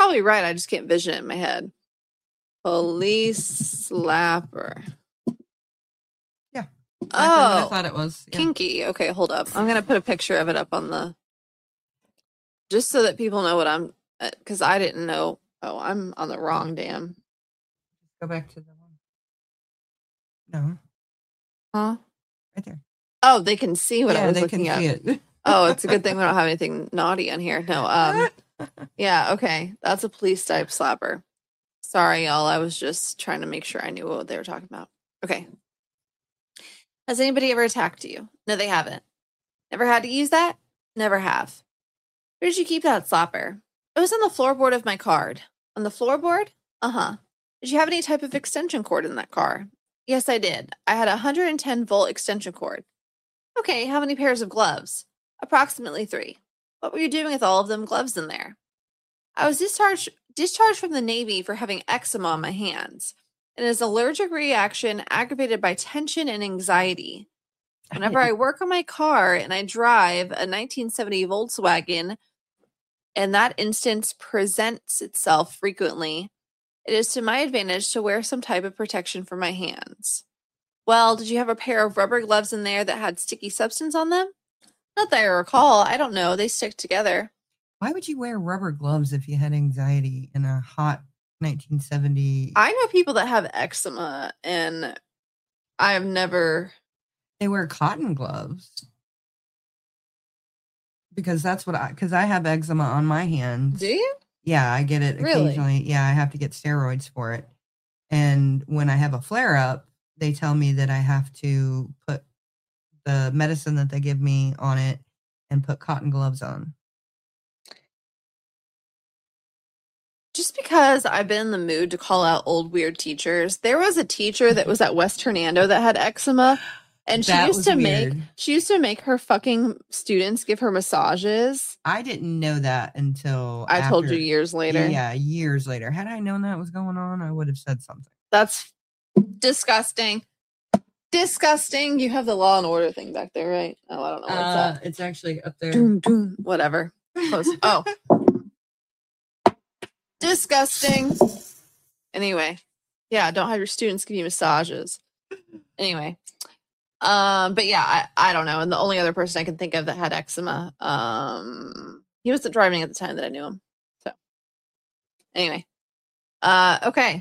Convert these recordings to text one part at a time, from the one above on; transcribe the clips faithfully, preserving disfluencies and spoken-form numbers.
probably right. I just can't vision it in my head. Police slapper. Yeah. Exactly oh, what I thought it was. Yeah. Kinky. Okay, hold up. I'm going to put a picture of it up on the... Just so that people know what I'm... Because I didn't know. Oh, I'm on the wrong damn... Go back to the one. No. Huh? Right there. Oh, they can see what yeah, I was they looking can at. See it. Oh, it's a good thing we don't have anything naughty on here. No, um... yeah, okay. That's a police type slapper. Sorry, y'all. I was just trying to make sure I knew what they were talking about. Okay. Has anybody ever attacked you? No, they haven't. Never had to use that? Never have. Where did you keep that slapper? It was on the floorboard of my car. On the floorboard? Uh-huh. Did you have any type of extension cord in that car? Yes, I did. I had a one hundred ten volt extension cord. Okay, how many pairs of gloves? Approximately three. What were you doing with all of them gloves in there? I was discharged discharged from the Navy for having eczema on my hands. It is an allergic reaction aggravated by tension and anxiety. Whenever I work on my car and I drive a nineteen seventy Volkswagen, and that instance presents itself frequently, it is to my advantage to wear some type of protection for my hands. Well, did you have a pair of rubber gloves in there that had sticky substance on them? Not that I recall. I don't know. They stick together. Why would you wear rubber gloves if you had anxiety in a hot nineteen seventy? I know people that have eczema, and I've never... They wear cotton gloves. Because that's what I... Because I have eczema on my hands. Do you? Yeah, I get it occasionally. Really? Yeah, I have to get steroids for it. And when I have a flare-up, they tell me that I have to put the medicine that they give me on it and put cotton gloves on. Just because I've been in the mood to call out old weird teachers, there was a teacher that was at West Hernando that had eczema, and she That used was to weird. make she used to make her fucking students give her massages. I didn't know that until I after, told you years later. Yeah, years later. Had I known that was going on, I would have said something. That's disgusting. Disgusting. You have the Law and Order thing back there, right? Oh, I don't know what's Uh, that. it's actually up there. Doom, doom, whatever. Close. Oh. Disgusting. Anyway. Yeah, don't have your students give you massages. Anyway. Um, but yeah, I, I don't know. And the only other person I can think of that had eczema, um, he wasn't driving at the time that I knew him. So anyway. Uh, okay.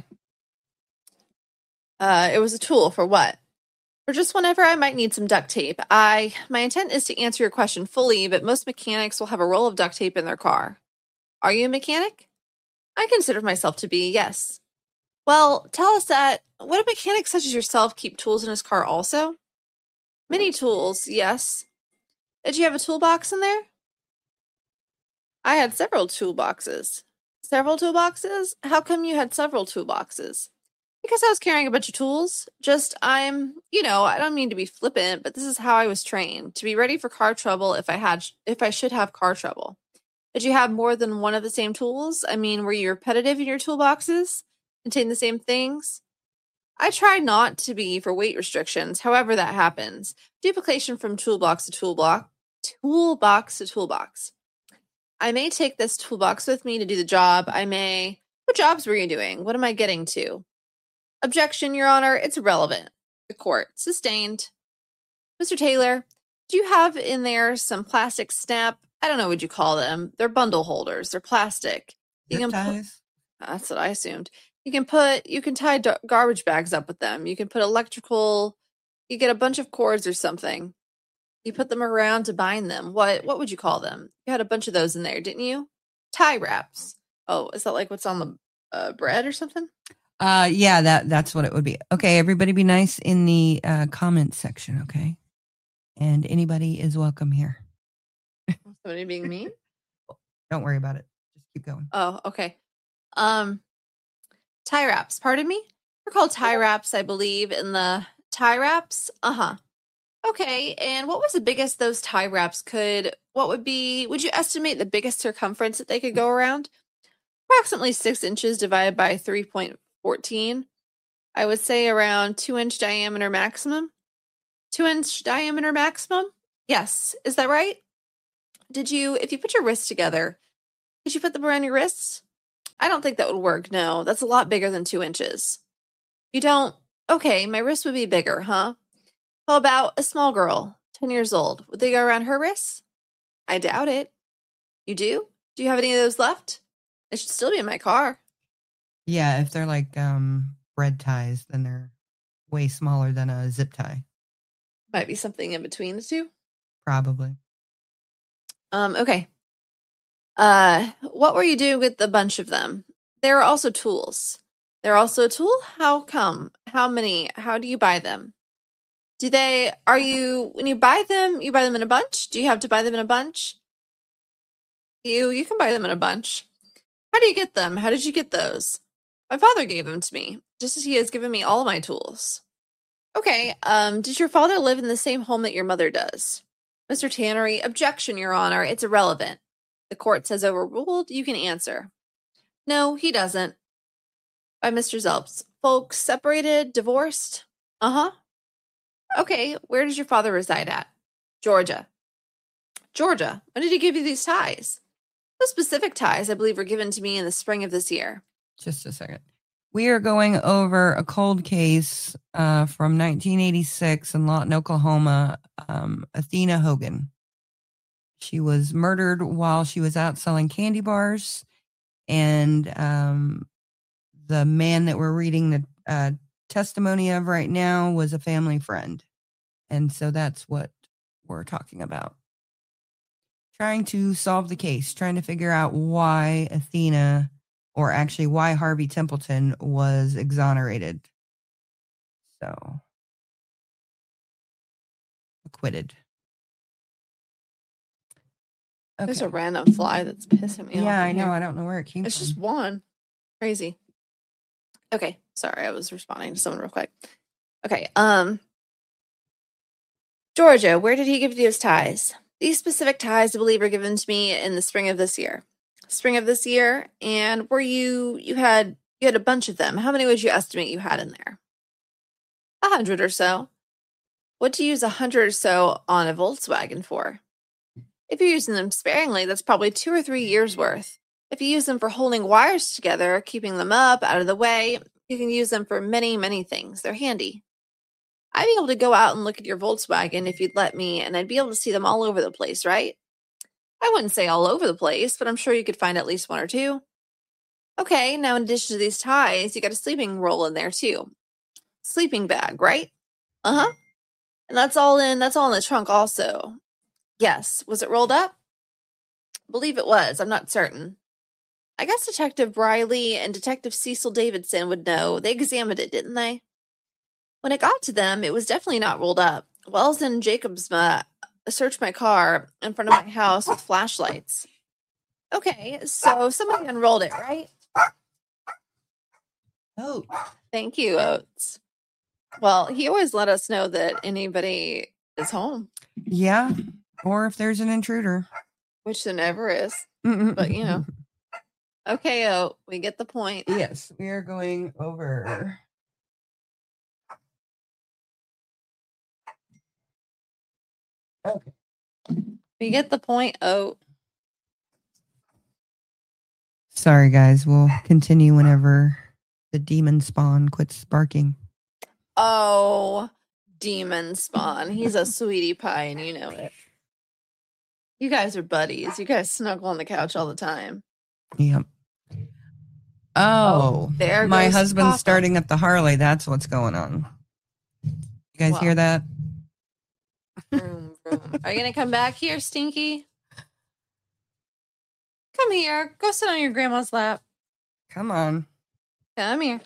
Uh, it was a tool for what? For just whenever I might need some duct tape. I, my intent is to answer your question fully, but most mechanics will have a roll of duct tape in their car. Are you a mechanic? I consider myself to be, yes. Well, tell us that, would a mechanic such as yourself keep tools in his car also? Many tools, yes. Did you have a toolbox in there? I had several toolboxes. Several toolboxes? How come you had several toolboxes? Because I was carrying a bunch of tools. Just, I'm, you know, I don't mean to be flippant, but this is how I was trained. To be ready for car trouble if I had, if I should have car trouble. Did you have more than one of the same tools? I mean, were you repetitive in your toolboxes? Contain the same things? I try not to be for weight restrictions, however that happens. Duplication from toolbox to toolbox, toolbox to toolbox. I may take this toolbox with me to do the job. I may... What jobs were you doing? What am I getting to? Objection, Your Honor. It's irrelevant. The court. Sustained. Mister Taylor, do you have in there some plastic snap? I don't know what you call them. They're bundle holders. They're plastic. You Zip can ties? Put, that's what I assumed. You can put, you can tie d- garbage bags up with them. You can put electrical, you get a bunch of cords or something. You put them around to bind them. What, what would you call them? You had a bunch of those in there, didn't you? Tie wraps. Oh, is that like what's on the uh, bread or something? Uh, yeah, that that's what it would be. Okay, everybody be nice in the uh, comments section, okay? And anybody is welcome here. Somebody being mean? Don't worry about it. Just keep going. Oh, okay. Um, tie wraps. Pardon me? They're called tie wraps, I believe, in the tie wraps. Uh-huh. Okay, and what was the biggest those tie wraps could, what would be, would you estimate the biggest circumference that they could go around? Approximately six inches divided by three point one four. I would say around two inch diameter maximum. Two inch diameter maximum? Yes. Is that right? Did you, if you put your wrists together, did you put them around your wrists? I don't think that would work. No, that's a lot bigger than two inches. You don't. Okay, my wrist would be bigger, huh? How about a small girl, ten years old? Would they go around her wrists? I doubt it. You do? Do you have any of those left? It should still be in my car. Yeah, if they're like um, bread ties, then they're way smaller than a zip tie. Might be something in between the two. Probably. Um, okay. Uh, what were you doing with a bunch of them? There are also tools. They're also a tool? How come? How many? How do you buy them? Do they, are you, when you buy them, you buy them in a bunch? Do you have to buy them in a bunch? You, you can buy them in a bunch. How do you get them? How did you get those? My father gave them to me, just as he has given me all my tools. Okay, um, did your father live in the same home that your mother does? Mister Tannery, objection, Your Honor, it's irrelevant. The court says overruled, you can answer. No, he doesn't. By Mister Zelps, folks separated, divorced? Uh-huh. Okay, where does your father reside at? Georgia. Georgia, when did he give you these ties? Those specific ties, I believe, were given to me in the spring of this year. Just a second. We are going over a cold case uh, from nineteen eighty-six in Lawton, Oklahoma. Um, Athena Hogan. She was murdered while she was out selling candy bars, and um, the man that we're reading the uh, testimony of right now was a family friend, and so that's what we're talking about. Trying to solve the case, trying to figure out why Athena, or actually why Harvey Templeton was exonerated. So, acquitted. Okay. There's a random fly that's pissing me off. Yeah, I know. Here. I don't know where it came it's from. It's just one. Crazy. Okay, sorry, I was responding to someone real quick. Okay, um, Georgia, where did he give you his ties? These specific ties, I believe, were given to me in the spring of this year. Spring of this year, and were you you had you had a bunch of them. How many would you estimate you had in there? A hundred or so. What do you use a hundred or so on a Volkswagen for? If you're using them sparingly, that's probably two or three years worth. If you use them for holding wires together, keeping them up, out of the way, you can use them for many, many things. They're handy. I'd be able to go out and look at your Volkswagen if you'd let me, and I'd be able to see them all over the place, right? I wouldn't say all over the place, but I'm sure you could find at least one or two. Okay, now in addition to these ties, you got a sleeping roll in there too. Sleeping bag, right? Uh-huh. And that's all in, that's all in the trunk also. Yes. Was it rolled up? I believe it was. I'm not certain. I guess Detective Briley and Detective Cecil Davidson would know. They examined it, didn't they? When it got to them, it was definitely not rolled up. Wells and Jacobs uh, searched my car in front of my house with flashlights. Okay, so somebody unrolled it, right? Oh, thank you, Oates. Well, he always let us know that anybody is home. Yeah, or if there's an intruder. Which there never is. But, you know. Okay, Oat, we get the point. Yes, we are going over. Okay. We get the point, Oat. Sorry, guys. We'll continue whenever the demon spawn quits barking. Oh, demon spawn. He's a sweetie pie, and you know it. You guys are buddies. You guys snuggle on the couch all the time. Yep. Oh, oh there my husband's Papa. Starting up the Harley. That's what's going on. You guys well. hear that? Vroom, vroom. Are you going to come back here, Stinky? Come here. Go sit on your grandma's lap. Come on. Come here.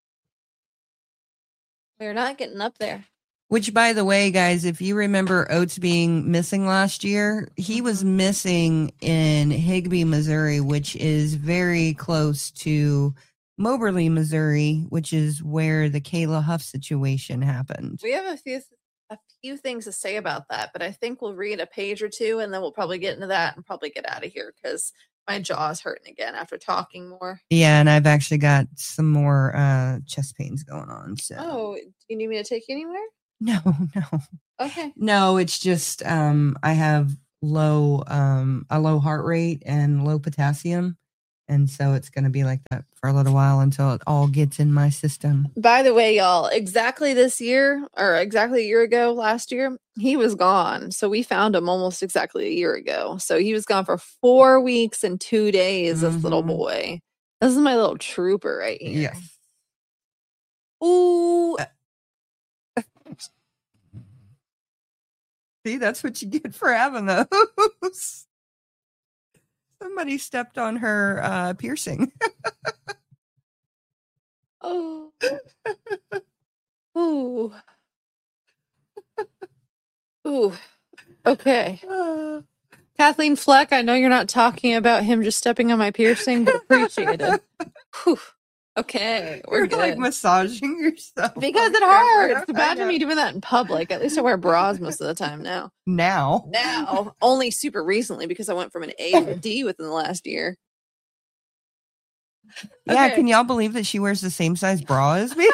We're not getting up there. Which, by the way, guys, if you remember Oates being missing last year, he was missing in Higbee, Missouri, which is very close to Moberly, Missouri, which is where the Kayla Huff situation happened. We have a few a few things to say about that, but I think we'll read a page or two, and then we'll probably get into that and probably get out of here because my jaw is hurting again after talking more. Yeah, and I've actually got some more uh, chest pains going on. So. Oh, do you need me to take you anywhere? No, no. Okay. No, it's just um I have low um a low heart rate and low potassium, And so it's going to be like that for a little while until it all gets in my system. By the way, y'all, exactly this year, or exactly a year ago, last year, he was gone. So we found him almost exactly a year ago. So he was gone for four weeks and two days, this little Mhm. boy. This is my little trooper right here. Yes. Ooh. See, that's what you get for having those. Somebody stepped on her uh, piercing. Oh. Ooh. Ooh. Okay. Uh, Kathleen Fleck, I know you're not talking about him just stepping on my piercing, but appreciate it. Whew. Okay, we're you're good. like massaging yourself. Because it hurts. Imagine me doing that in public. At least I wear bras most of the time now. Now. Now. Only super recently because I went from an A to a D within the last year. Yeah, Okay. can y'all believe that she wears the same size bra as me?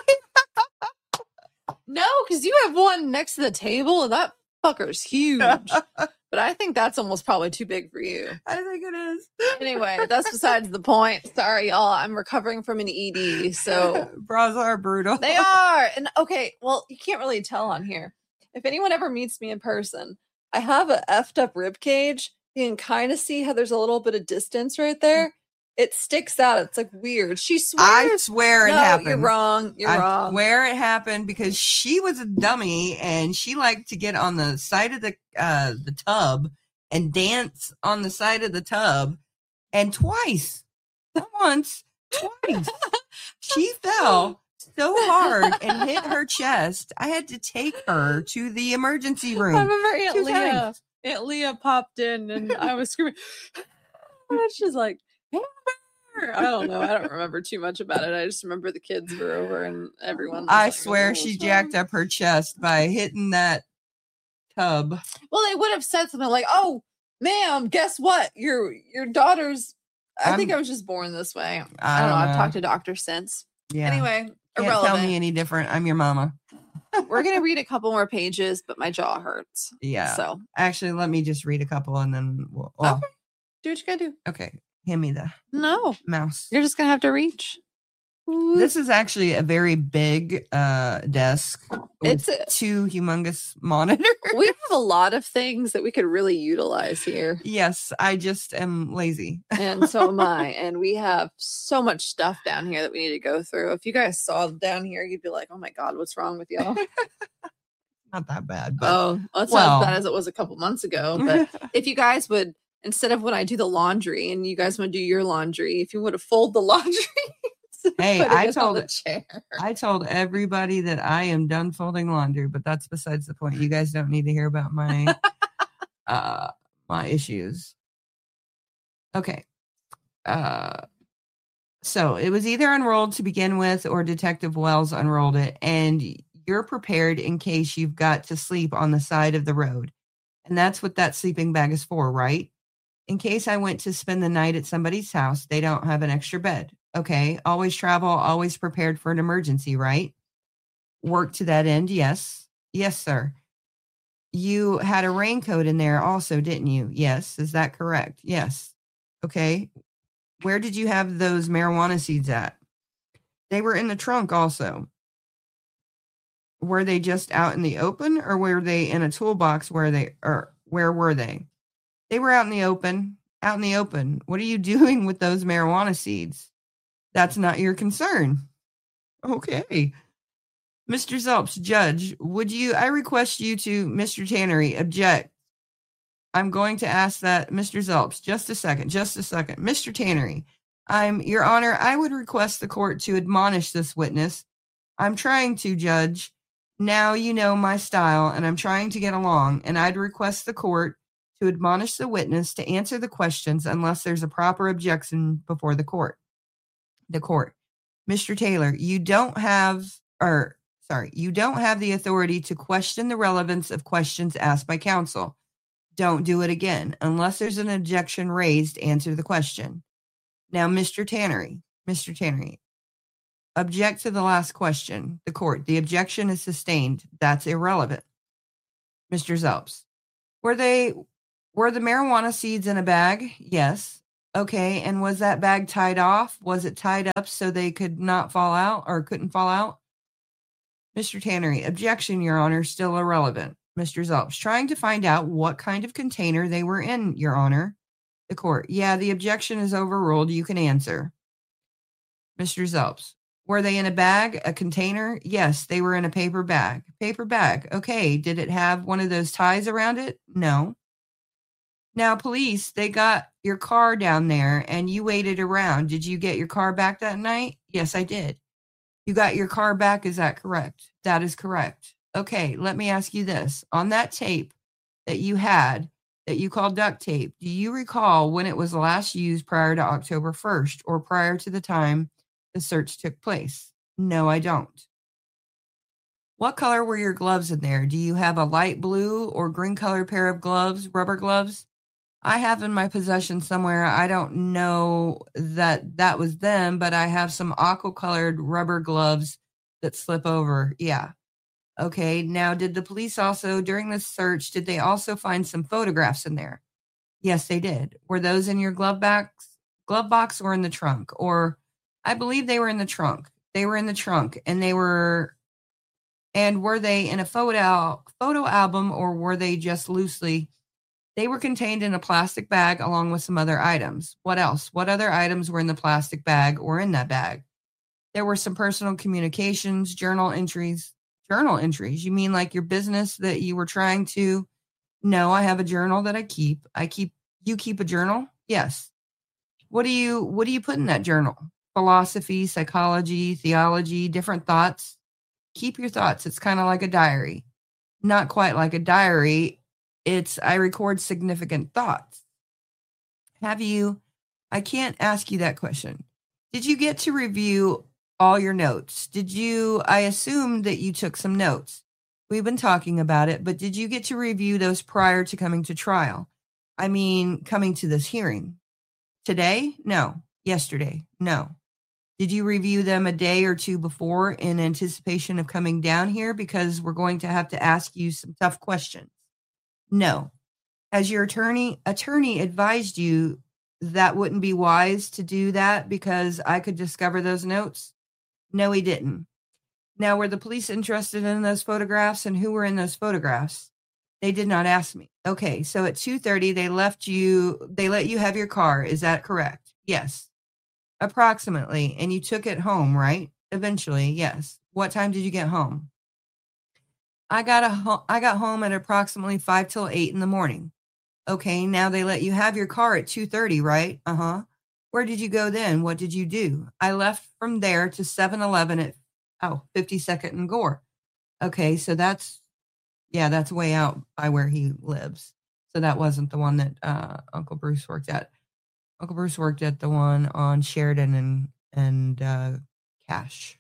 No, because you have one next to the table and that fucker's huge. But I think that's almost probably too big for you. I think it is. Anyway, that's besides the point. Sorry, y'all. I'm recovering from an E D, so bras are brutal. they are. And okay, well, you can't really tell on here. If anyone ever meets me in person, I have a effed up rib cage. You can kind of see how there's a little bit of distance right there. It sticks out. It's like weird. She swears. I swear it no, happened. You're wrong. You're I wrong. swear it happened because she was a dummy and she liked to get on the side of the uh, the tub and dance on the side of the tub. And twice, not once, twice, she fell so hard and hit her chest. I had to take her to the emergency room. I remember Aunt two Leah. times. Aunt Leah popped in and I was screaming. She's like, Amber! I don't know. I don't remember too much about it. I just remember the kids were over and everyone. Was I like, swear oh, she what's jacked wrong? up her chest by hitting that tub. Well, they would have said something like, "Oh, ma'am, guess what? Your your daughter's." I I'm- think I was just born this way. I don't, I know. don't I've know. talked to doctors since. Yeah. Anyway, Can't irrelevant. tell me any different. I'm your mama. We're gonna read a couple more pages, but my jaw hurts. Yeah. So Actually, let me just read a couple and then we'll. Well, okay, do what you gotta do. okay. Hand me the No, mouse. you're just gonna have to reach. This is actually a very big uh, desk with It's a- two humongous monitors. We have a lot of things that we could really utilize here. Yes, I just am lazy. And so am I. And we have so much stuff down here that we need to go through. If you guys saw down here, you'd be like, oh my God, what's wrong with y'all? Not that bad, but Oh, that's well. not as bad as it was a couple months ago. But if you guys would, instead of when I do the laundry and you guys want to do your laundry, if you would have fold the laundry. Hey, put it I on told the chair. I told everybody that I am done folding laundry, but that's besides the point. You guys don't need to hear about my uh my issues. Okay. Uh so it was either unrolled to begin with or Detective Wells unrolled it, and you're prepared in case you've got to sleep on the side of the road. And that's what that sleeping bag is for, right? In case I went to spend the night at somebody's house, they don't have an extra bed. Okay, always travel, always prepared for an emergency, right? Work to that end, yes. Yes, sir. You had a raincoat in there also, didn't you? Yes. Is that correct? Yes. Okay. Where did you have those marijuana seeds at? They were in the trunk also. Were they just out in the open or were they in a toolbox where they or where were they? They were out in the open. Out in the open. What are you doing with those marijuana seeds? That's not your concern. Okay. Mister Zelps, judge, would you, I request you to, Mister Tannery, object. I'm going to ask that, Mister Zelps, just a second, just a second. Mister Tannery, I'm, Your Honor, I would request the court to admonish this witness. I'm trying to, judge. Now you know my style, and I'm trying to get along, and I'd request the court to admonish the witness to answer the questions unless there's a proper objection before the court. The court. Mister Taylor, you don't have, or sorry, you don't have the authority to question the relevance of questions asked by counsel. Don't do it again. Unless there's an objection raised, answer the question. Now, Mister Tannery, Mister Tannery, object to the last question. The court, the objection is sustained. That's irrelevant. Mister Zelps, were they, were the marijuana seeds in a bag? Yes. Okay, and was that bag tied off? Was it tied up so they could not fall out or couldn't fall out? Mister Tannery, objection, Your Honor, still irrelevant. Mister Zelps, trying to find out what kind of container they were in, Your Honor. The court, yeah, the objection is overruled. You can answer. Mister Zelps, were they in a bag, a container? Yes, they were in a paper bag. Paper bag. Okay, did it have one of those ties around it? No. Now, police, they got your car down there and you waited around. Did you get your car back that night? Yes, I did. You got your car back. Is that correct? That is correct. Okay, let me ask you this. On that tape that you had that you called duct tape, do you recall when it was last used prior to October first or prior to the time the search took place? No, I don't. What color were your gloves in there? Do you have a light blue or green color pair of gloves, rubber gloves? I have in my possession somewhere, I don't know that that was them, but I have some aqua colored rubber gloves that slip over. Yeah. Okay. Now, did the police also, during the search, did they also find some photographs in there? Yes, they did. Were those in your glove box, glove box or in the trunk? Or I believe they were in the trunk. They were in the trunk and they were, and were they in a photo, photo album or were they just loosely? They were contained in a plastic bag along with some other items. What else? What other items were in the plastic bag or in that bag? There were some personal communications, journal entries. Journal entries? You mean like your business that you were trying to? No, I have a journal that I keep. I keep, you keep a journal? Yes. What do you, what do you put in that journal? Philosophy, psychology, theology, different thoughts. Keep your thoughts. It's kind of like a diary. Not quite like a diary. It's, I record significant thoughts. Have you, I can't ask you that question. Did you get to review all your notes? Did you, I assume that you took some notes. We've been talking about it, but did you get to review those prior to coming to trial? I mean, coming to this hearing. Today? No. Yesterday? No. Did you review them a day or two before in anticipation of coming down here? Because we're going to have to ask you some tough questions. No. Has your attorney attorney advised you that wouldn't be wise to do that because I could discover those notes? No, he didn't. Now, were the police interested in those photographs and who were in those photographs? They did not ask me. Okay, so at two thirty, they left you, they let you have your car. Is that correct? Yes. Approximately. And you took it home, right? Eventually, yes. What time did you get home? I got a ho- I got home at approximately five till eight in the morning. Okay, now they let you have your car at two thirty, right? Uh-huh. Where did you go then? What did you do? I left from there to seven eleven at oh, fifty-second and Gore. Okay, so that's yeah, that's way out by where he lives. So that wasn't the one that uh, Uncle Bruce worked at. Uncle Bruce worked at the one on Sheridan and and uh, Cash.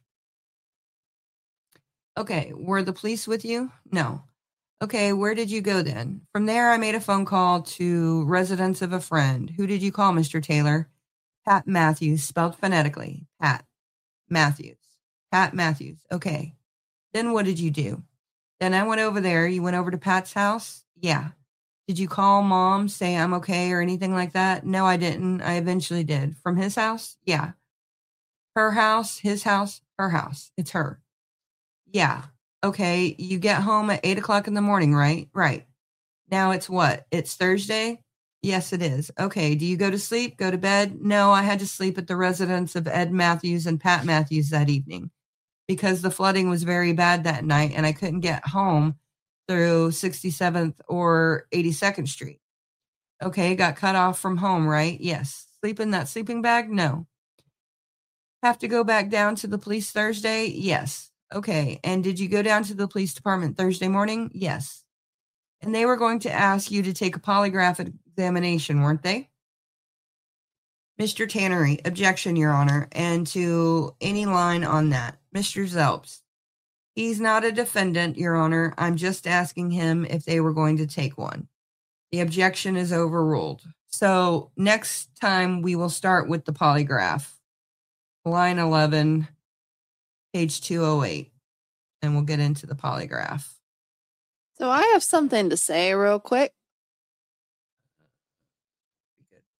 Okay, were the police with you? No. Okay, where did you go then? From there, I made a phone call to residence of a friend. Who did you call, Mister Taylor? Pat Matthews, spelled phonetically. Pat Matthews. Pat Matthews. Okay. Then what did you do? Then I went over there. You went over to Pat's house? Yeah. Did you call mom, say I'm okay or anything like that? No, I didn't. I eventually did. From his house? Yeah. Her house, his house, her house. It's her. Yeah. Okay. You get home at eight o'clock in the morning, right? Right. Now it's what? It's Thursday? Yes, it is. Okay. Do you go to sleep? Go to bed? No, I had to sleep at the residence of Ed Matthews and Pat Matthews that evening because the flooding was very bad that night and I couldn't get home through sixty-seventh or eighty-second Street. Okay. Got cut off from home, right? Yes. Sleep in that sleeping bag? No. Have to go back down to the police Thursday? Yes. Okay. And did you go down to the police department Thursday morning? Yes. And they were going to ask you to take a polygraph examination, weren't they? Mister Tannery, objection, Your Honor, and to any line on that. Mister Zelps, he's not a defendant, Your Honor. I'm just asking him if they were going to take one. The objection is overruled. So next time we will start with the polygraph. Line eleven, page two oh eight, and we'll get into the polygraph. So I have something to say real quick.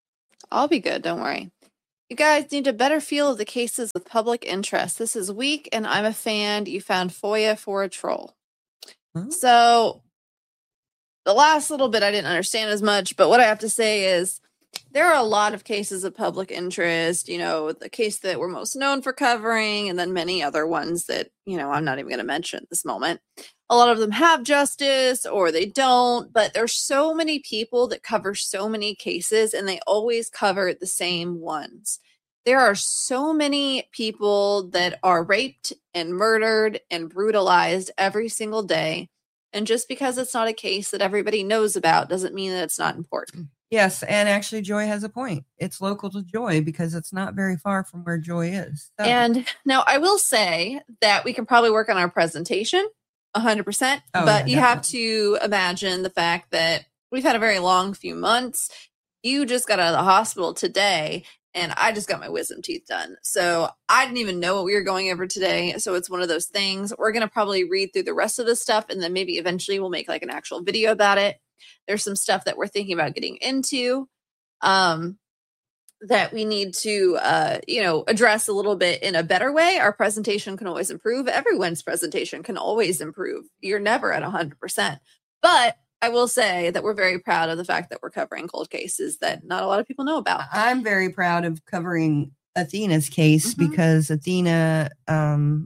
I'll be good. Don't worry. You guys need a better feel of the cases with public interest. This is weak, and I'm a fan. You found FOIA for a troll. Huh? So the last little bit I didn't understand as much, but what I have to say is there are a lot of cases of public interest, you know, the case that we're most known for covering, and then many other ones that, you know, I'm not even going to mention at this moment. A lot of them have justice or they don't, but there's so many people that cover so many cases and they always cover the same ones. There are so many people that are raped and murdered and brutalized every single day. And just because it's not a case that everybody knows about doesn't mean that it's not important. Yes, and actually Joy has a point. It's local to Joy because it's not very far from where Joy is. So. And now I will say that we can probably work on our presentation one hundred percent, Oh, but yeah, you have to imagine the fact that we've had a very long few months. You just got out of the hospital today, and I just got my wisdom teeth done. So I didn't even know what we were going over today. So it's one of those things. We're going to probably read through the rest of the stuff, and then maybe eventually we'll make like an actual video about it. There's some stuff that we're thinking about getting into um, that we need to, uh, you know, address a little bit in a better way. Our presentation can always improve. Everyone's presentation can always improve. You're never at one hundred percent. But I will say that we're very proud of the fact that we're covering cold cases that not a lot of people know about. I'm very proud of covering Athena's case Mhm. because Athena, um,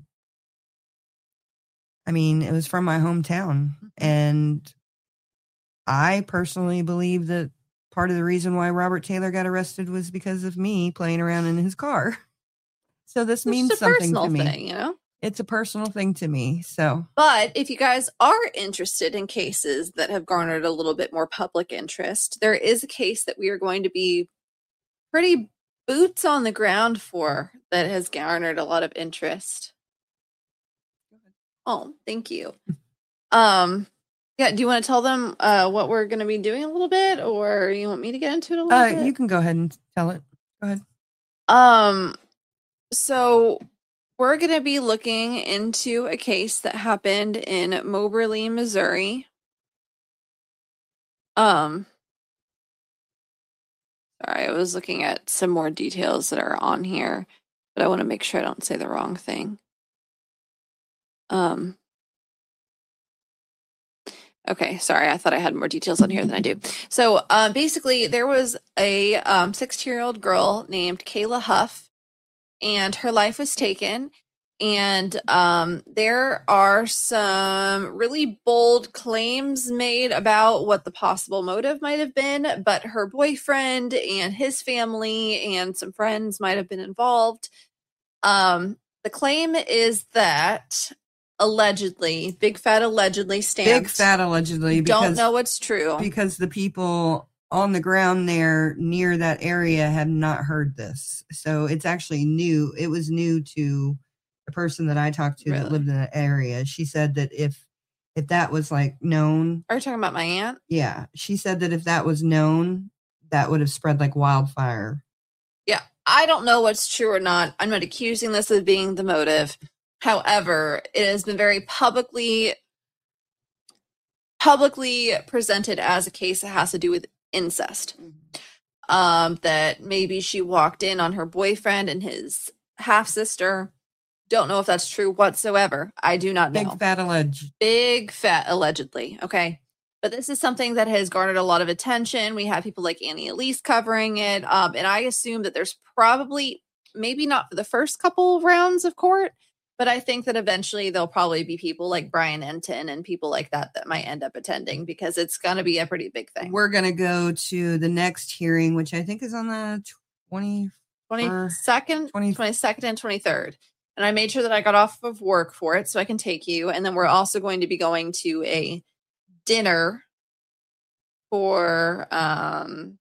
I mean, it was from my hometown. And I personally believe that part of the reason why Robert Taylor got arrested was because of me playing around in his car. So this It's means just a something personal to me. thing, you know? It's a personal thing to me. So, But if you guys are interested in cases that have garnered a little bit more public interest, there is a case that we are going to be pretty boots on the ground for that has garnered a lot of interest. Oh, thank you. Um, yeah, do you want to tell them uh, what we're going to be doing a little bit, or you want me to get into it a little uh, bit? you can go ahead and tell it. Go ahead. Um, so we're going to be looking into a case that happened in Moberly, Missouri. Um, sorry, I was looking at some more details that are on here, but I want to make sure I don't say the wrong thing. Um, okay, sorry, I thought I had more details on here than I do. So, um, basically, there was a um, sixteen-year-old girl named Kayla Huff, and her life was taken. And um, there are some really bold claims made about what the possible motive might have been, but her boyfriend and his family and some friends might have been involved. Um, the claim is that allegedly, big fat allegedly stamped. Big fat allegedly. Don't Because, know what's true. because the people on the ground there near that area have not heard this. So it's actually new. It was new to the person that I talked to Really? that lived in the area. She said that if if that was like known, Are you talking about my aunt? yeah, she said that if that was known, that would have spread like wildfire. Yeah, I don't know what's true or not. I'm not accusing this of being the motive. However, it has been very publicly publicly presented as a case that has to do with incest. Um, that maybe she walked in on her boyfriend and his half sister. Don't know if that's true whatsoever. I do not know. Big fat alleged. Big fat allegedly. Okay. But this is something that has garnered a lot of attention. We have people like Annie Elise covering it. Um, and I assume that there's probably, maybe not for the first couple rounds of court, but I think that eventually there'll probably be people like Brian Enton and people like that that might end up attending because it's going to be a pretty big thing. We're going to go to the next hearing, which I think is on the twentieth. twenty-second, twenty twenty-second, and twenty-third. And I made sure that I got off of work for it so I can take you. And then we're also going to be going to a dinner for um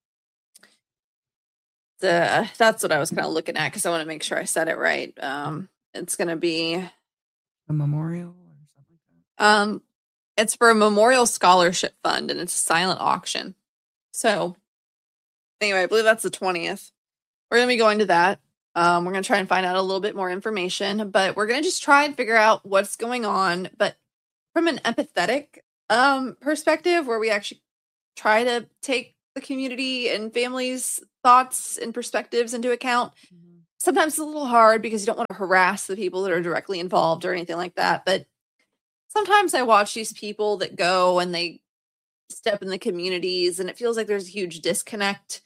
the that's what I was kind of looking at because I want to make sure I said it right. Um it's going to be a memorial or something like that. Um it's for a memorial scholarship fund and it's a silent auction. So anyway, I believe that's the twentieth. We're going to be going to that. Um, we're going to try and find out a little bit more information, but we're going to just try and figure out what's going on, but from an empathetic um, perspective, where we actually try to take the community and families' thoughts and perspectives into account. Mm-hmm. Sometimes it's a little hard because you don't want to harass the people that are directly involved or anything like that. But sometimes I watch these people that go and they step in the communities and it feels like there's a huge disconnect.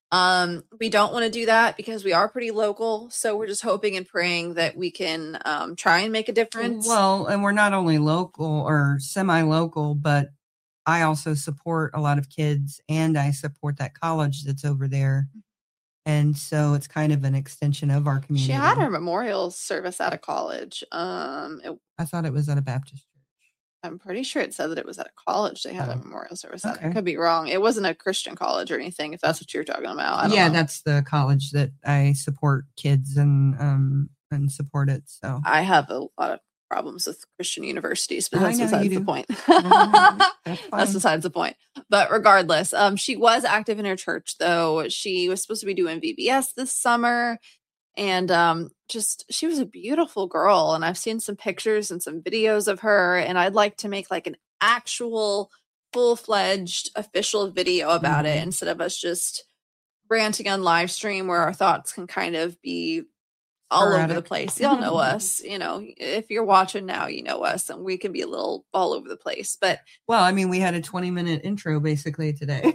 Um, we don't want to do that because we are pretty local. So we're just hoping and praying that we can um, try and make a difference. Well, and we're not only local or semi-local, but I also support a lot of kids and I support that college that's over there. And so it's kind of an extension of our community. She had her memorial service at a college. Um, it, I thought it was at a Baptist church. I'm pretty sure it said that it was at a college. They had oh. a memorial service at. Okay. I could be wrong. It wasn't a Christian college or anything, if that's what you're talking about. I don't yeah, know. That's the college that I support kids and um and support it. So I have a lot of problems with Christian universities, but that's besides the point. that's, that's besides the point. But regardless, um, she was active in her church, though. She was supposed to be doing V B S this summer. And um, just, she was a beautiful girl. And I've seen some pictures and some videos of her. And I'd like to make like an actual full-fledged official video about mm-hmm. it instead of us just ranting on live stream where our thoughts can kind of be all Sporadic. over the place. Y'all know us, you know, if you're watching now, you know us, and we can be a little all over the place. But well, I mean, we had a twenty minute intro basically today.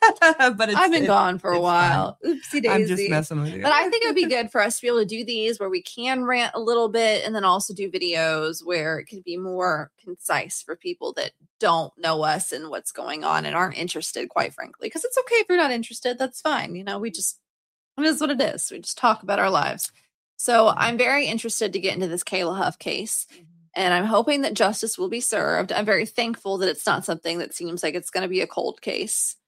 But it's, I've been it, gone for a while. Fine. Oopsie daisy. I'm just messing with you. But I think it would be good for us to be able to do these where we can rant a little bit and then also do videos where it can be more concise for people that don't know us and what's going on and aren't interested, quite frankly. Because it's okay if you're not interested. That's fine. You know, we just, it is what it is. We just talk about our lives. So I'm very interested to get into this Kayla Huff case. Mm-hmm. And I'm hoping that justice will be served. I'm very thankful that it's not something that seems like it's going to be a cold case.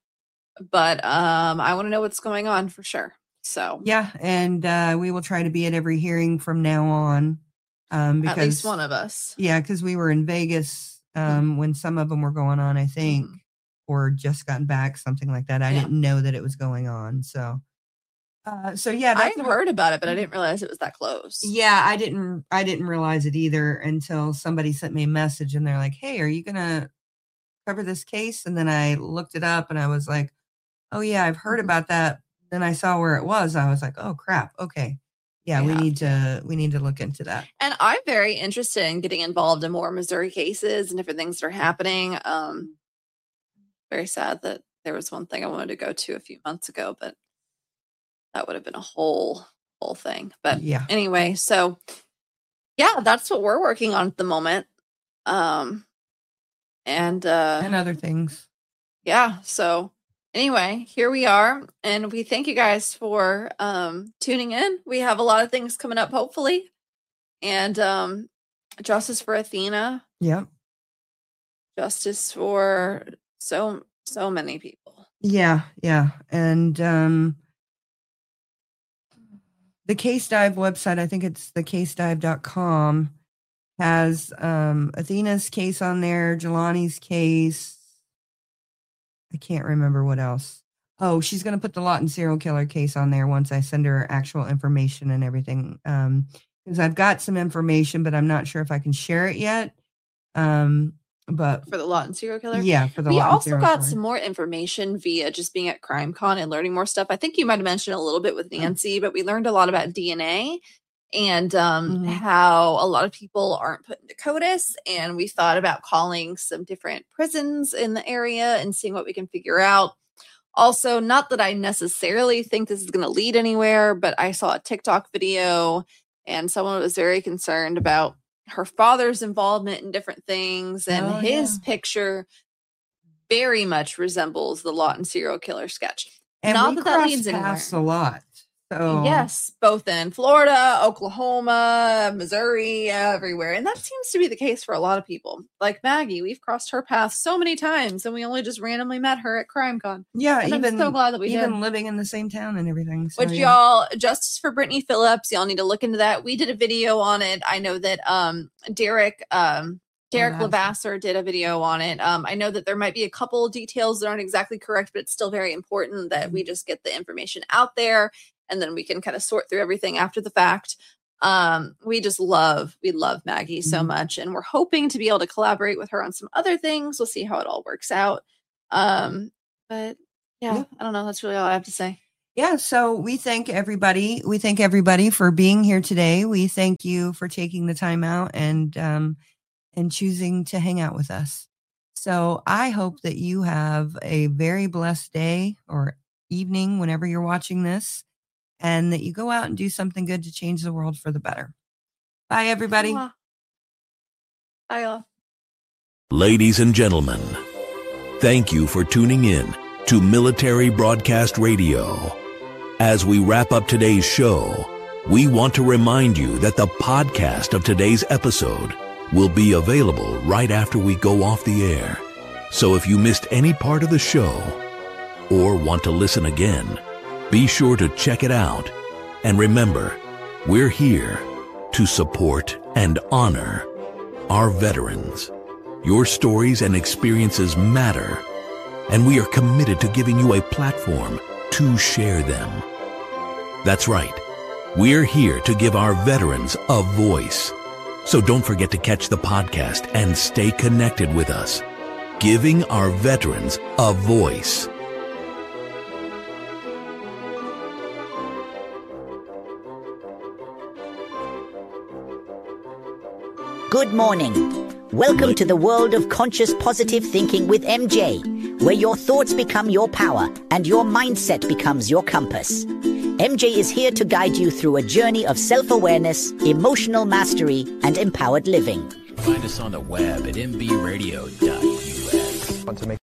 But um, I want to know what's going on for sure. So yeah, and uh, we will try to be at every hearing from now on. Um, because, at least one of us. Yeah, because we were in Vegas um, mm-hmm. when some of them were going on, I think, mm-hmm. or just gotten back, something like that. I yeah. didn't know that it was going on. So, uh, so yeah, I had heard about it, but I didn't realize it was that close. Yeah, I didn't. I didn't realize it either until somebody sent me a message, and they're like, "Hey, are you gonna cover this case?" And then I looked it up, and I was like, oh yeah, I've heard about that. Then I saw where it was. I was like, oh crap. Okay. Yeah, yeah, we need to, we need to look into that. And I'm very interested in getting involved in more Missouri cases and different things that are happening. Um, very sad that there was one thing I wanted to go to a few months ago, but that would have been a whole, whole thing. But yeah, anyway, so yeah, that's what we're working on at the moment. Um, and, uh, and other things. Yeah. So, anyway, here we are, and we thank you guys for um, tuning in. We have a lot of things coming up, hopefully, and um, justice for Athena. Yep. Justice for so so many people. Yeah, yeah, and um, the Case Dive website, I think it's the case dive dot com, has um, Athena's case on there, Jelani's case. I can't remember what else. Oh, she's going to put the Lawton serial killer case on there once I send her actual information and everything. Um, because I've got some information, but I'm not sure if I can share it yet. Um, but for the Lawton serial killer, yeah, for the we Lawton also got killer. some more information via just being at CrimeCon and learning more stuff. I think you might have mentioned a little bit with Nancy, but we learned a lot about D N A and um, mm-hmm. how a lot of people aren't put into CODIS. And we thought about calling some different prisons in the area and seeing what we can figure out. Also, not that I necessarily think this is going to lead anywhere, but I saw a TikTok video and someone was very concerned about her father's involvement in different things. And oh, his yeah. picture very much resembles the Lawton serial killer sketch. And not we that that leads anywhere. A lot. So. Yes, both in Florida, Oklahoma, Missouri, everywhere. And that seems to be the case for a lot of people. Like Maggie, we've crossed her path so many times and we only just randomly met her at CrimeCon. Yeah, and even, I'm so glad that we even did. living in the same town and everything. So, Which yeah. y'all, Justice for Brittany Phillips, y'all need to look into that. We did a video on it. I know that um, Derek... Um, Derek Levasseur did a video on it. Um, I know that there might be a couple of details that aren't exactly correct, but it's still very important that we just get the information out there and then we can kind of sort through everything after the fact. Um, we just love, we love Maggie so mm-hmm. much, and we're hoping to be able to collaborate with her on some other things. We'll see how it all works out. Um, but yeah, yeah, I don't know. That's really all I have to say. Yeah, so we thank everybody. We thank everybody for being here today. We thank you for taking the time out and um, and choosing to hang out with us. So I hope that you have a very blessed day or evening whenever you're watching this, and that you go out and do something good to change the world for the better. Bye, everybody. Bye, all. Ladies and gentlemen, thank you for tuning in to Military Broadcast Radio. As we wrap up today's show, we want to remind you that the podcast of today's episode will be available right after we go off the air. So if you missed any part of the show or want to listen again, be sure to check it out. And remember, we're here to support and honor our veterans. Your stories and experiences matter, and we are committed to giving you a platform to share them. That's right. We're here to give our veterans a voice. So don't forget to catch the podcast and stay connected with us. Giving our veterans a voice. Good morning. Welcome to the world of conscious positive thinking with M J, where your thoughts become your power and your mindset becomes your compass. M J is here to guide you through a journey of self-awareness, emotional mastery, and empowered living. Find us on the web at m b radio dot u s. Want to make